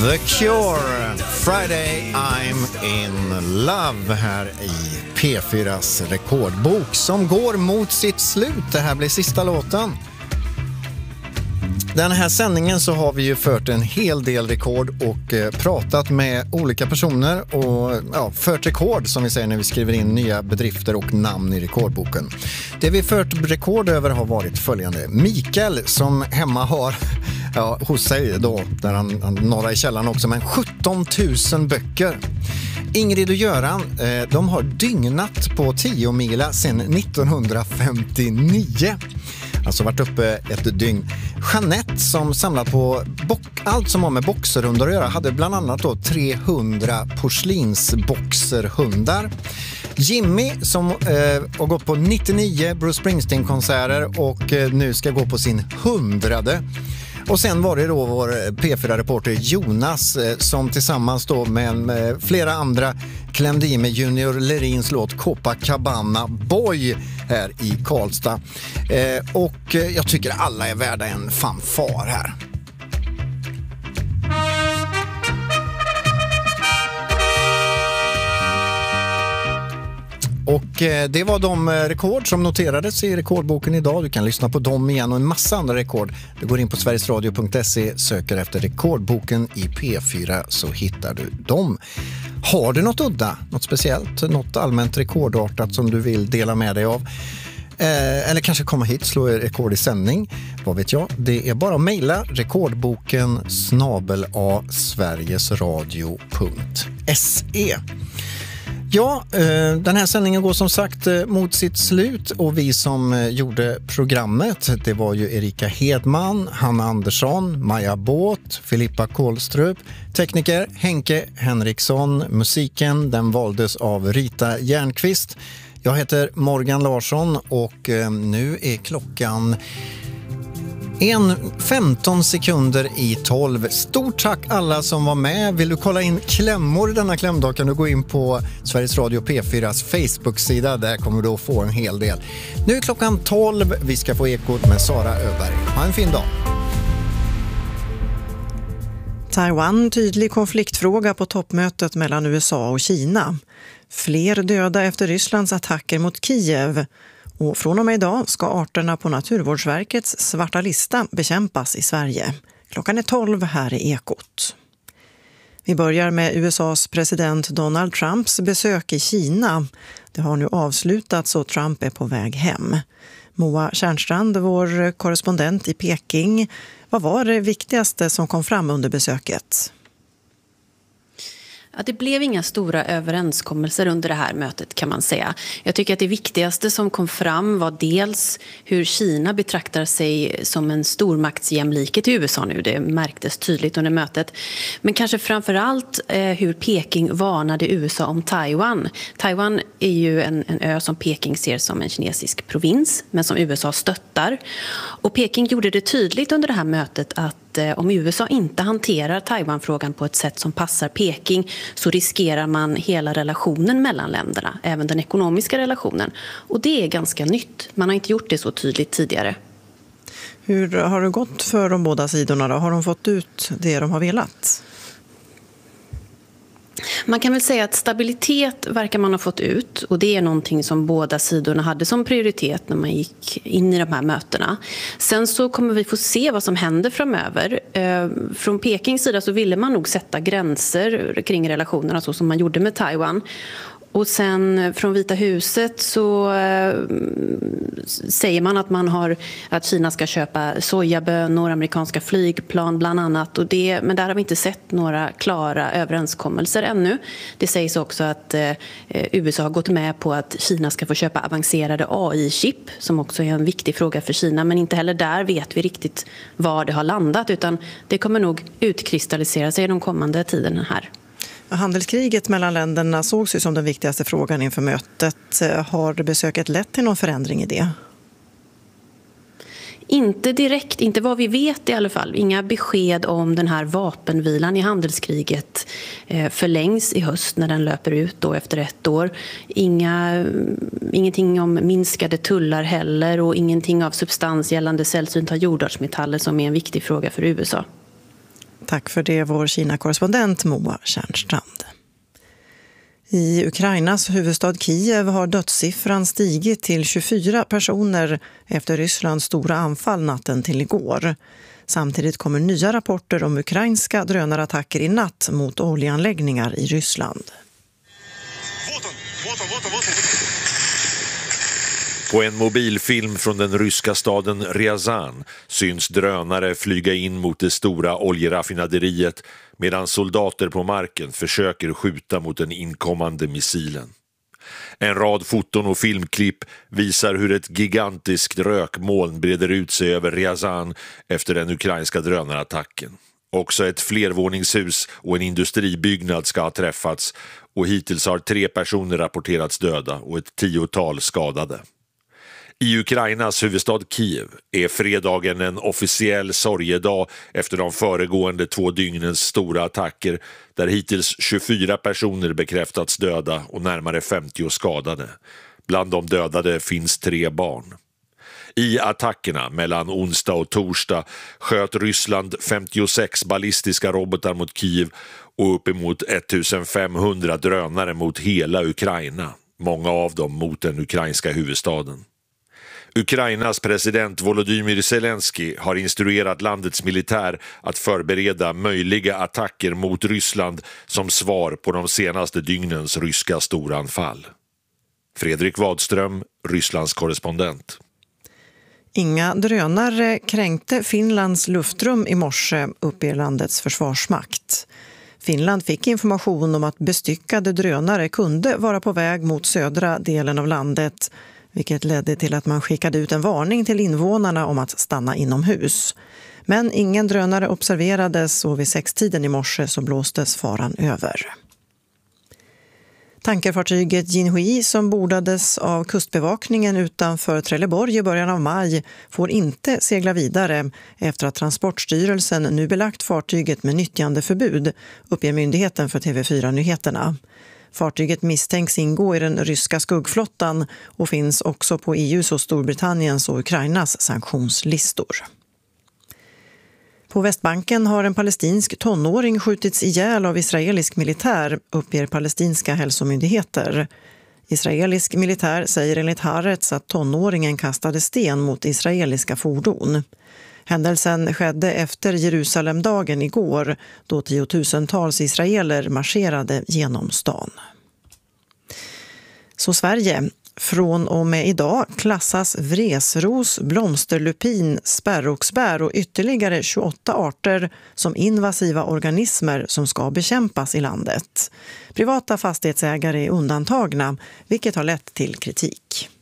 The Cure, Friday I'm in Love här i P4s rekordbok som går mot sitt slut. Det här blir sista låten. Den här sändningen så har vi ju fört en hel del rekord och pratat med olika personer och fört rekord som vi säger när vi skriver in nya bedrifter och namn i rekordboken. Det vi fört rekord över har varit följande. Mikael som hemma har hos sig då, där han norra i källaren också, men 17 000 böcker. Ingrid och Göran, de har dygnat på 10 mila sedan 1959. Alltså varit uppe ett dygn. Jeanette som samlat på allt som har med boxerhundar att göra hade bland annat då 300 porslinsboxerhundar. Jimmy som har gått på 99 Bruce Springsteen-konserter och nu ska gå på sin 100:e. Och sen var det då vår P4-reporter Jonas som tillsammans då med flera andra klämde i med Junior Lerins låt Copacabana Boy här i Karlstad. Och jag tycker alla är värda en fanfar här. Och det var de rekord som noterades i rekordboken idag. Du kan lyssna på dem igen och en massa andra rekord. Du går in på sverigesradio.se, söker efter rekordboken i P4 så hittar du dem. Har du något udda, något speciellt, något allmänt rekordartat som du vill dela med dig av? Eller kanske komma hit, slå rekord i sändning. Vad vet jag? Det är bara att mejla rekordboken@sverigesradio.se. Ja, den här sändningen går som sagt mot sitt slut och vi som gjorde programmet, det var ju Erika Hedman, Hanna Andersson, Maja Båt, Filippa Kohlstrup, tekniker Henke Henriksson, musiken den valdes av Rita Järnqvist. Jag heter Morgan Larsson och nu är klockan 15 sekunder i 12. Stort tack alla som var med. Vill du kolla in klämmor denna klämdag kan du gå in på Sveriges Radio P4s Facebook-sida. Där kommer du att få en hel del. Nu är klockan 12. Vi ska få ekot med Sara Öberg. Ha en fin dag. Taiwan, tydlig konfliktfråga på toppmötet mellan USA och Kina. Fler döda efter Rysslands attacker mot Kiev. Och från och med idag ska arterna på Naturvårdsverkets svarta lista bekämpas i Sverige. Klockan är 12 här i Ekot. Vi börjar med USAs president Donald Trumps besök i Kina. Det har nu avslutats och Trump är på väg hem. Moa Tjärnstrand, vår korrespondent i Peking. Vad var det viktigaste som kom fram under besöket? Ja, det blev inga stora överenskommelser under det här mötet kan man säga. Jag tycker att det viktigaste som kom fram var dels hur Kina betraktar sig som en stormaktsjämlikhet i USA nu. Det märktes tydligt under mötet. Men kanske framförallt hur Peking varnade USA om Taiwan. Taiwan är ju en ö som Peking ser som en kinesisk provins men som USA stöttar. Och Peking gjorde det tydligt under det här mötet att om USA inte hanterar Taiwan-frågan på ett sätt som passar Peking så riskerar man hela relationen mellan länderna, även den ekonomiska relationen. Och det är ganska nytt. Man har inte gjort det så tydligt tidigare. Hur har det gått för de båda sidorna då? Har de fått ut det de har velat? Man kan väl säga att stabilitet verkar man ha fått ut och det är någonting som båda sidorna hade som prioritet när man gick in i de här mötena. Sen så kommer vi få se vad som händer framöver. Från Pekings sida så ville man nog sätta gränser kring relationerna så som man gjorde med Taiwan. Och sen från Vita huset så säger man att Kina ska köpa sojabönor, amerikanska flygplan bland annat. Men där har vi inte sett några klara överenskommelser ännu. Det sägs också att USA har gått med på att Kina ska få köpa avancerade AI-chip som också är en viktig fråga för Kina. Men inte heller där vet vi riktigt var det har landat utan det kommer nog utkristallisera sig de kommande tiden här. Handelskriget mellan länderna sågs ju som den viktigaste frågan inför mötet. Har besöket lett till någon förändring i det? Inte direkt, inte vad vi vet i alla fall. Inga besked om den här vapenvilan i handelskriget förlängs i höst när den löper ut då efter 1 år. Ingenting om minskade tullar heller och ingenting av substans gällande sällsynta jordartsmetaller som är en viktig fråga för USA. Tack för det, vår Kina-korrespondent Moa Tjärnstrand. I Ukrainas huvudstad Kiev har dödssiffran stigit till 24 personer efter Rysslands stora anfall natten till igår. Samtidigt kommer nya rapporter om ukrainska drönarattacker i natt mot oljeanläggningar i Ryssland. På en mobilfilm från den ryska staden Ryazan syns drönare flyga in mot det stora oljeraffinaderiet medan soldater på marken försöker skjuta mot den inkommande missilen. En rad foton och filmklipp visar hur ett gigantiskt rökmoln breder ut sig över Ryazan efter den ukrainska drönarattacken. Också ett flervåningshus och en industribyggnad ska ha träffats och hittills har 3 personer rapporterats döda och ett 10-tal skadade. I Ukrainas huvudstad Kiev är fredagen en officiell sorgedag efter de föregående 2 dygnens stora attacker där hittills 24 personer bekräftats döda och närmare 50 skadade. Bland de dödade finns 3 barn. I attackerna mellan onsdag och torsdag sköt Ryssland 56 ballistiska robotar mot Kiev och uppemot 1500 drönare mot hela Ukraina, många av dem mot den ukrainska huvudstaden. Ukrainas president Volodymyr Zelensky har instruerat landets militär att förbereda möjliga attacker mot Ryssland som svar på de senaste dygnens ryska storanfall. Fredrik Wadström, Rysslands korrespondent. Inga drönare kränkte Finlands luftrum i morse, uppger landets försvarsmakt. Finland fick information om att bestyckade drönare kunde vara på väg mot södra delen av landet, vilket ledde till att man skickade ut en varning till invånarna om att stanna inomhus. Men ingen drönare observerades och vid 6-tiden i morse så blåstes faran över. Tankerfartyget Jinhui som bordades av kustbevakningen utanför Trelleborg i början av maj får inte segla vidare efter att Transportstyrelsen nu belagt fartyget med nyttjandeförbud, uppger myndigheten för TV4-nyheterna. Fartyget misstänks ingå i den ryska skuggflottan och finns också på EUs och Storbritanniens och Ukrainas sanktionslistor. På Västbanken har en palestinsk tonåring skjutits ihjäl av israelisk militär, uppger palestinska hälsomyndigheter. Israelisk militär säger enligt Haaretz att tonåringen kastade sten mot israeliska fordon. Händelsen skedde efter Jerusalemdagen igår, då 10-tusentals israeler marscherade genom stan. Så Sverige. Från och med idag klassas vresros, blomsterlupin, spärroxbär och ytterligare 28 arter som invasiva organismer som ska bekämpas i landet. Privata fastighetsägare är undantagna, vilket har lett till kritik.